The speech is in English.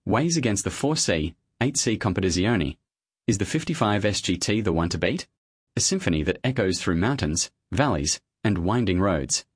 weighs against the 4C, 8C Competizione. Is the 55 SGT the one to beat? A symphony that echoes through mountains, valleys, and winding roads.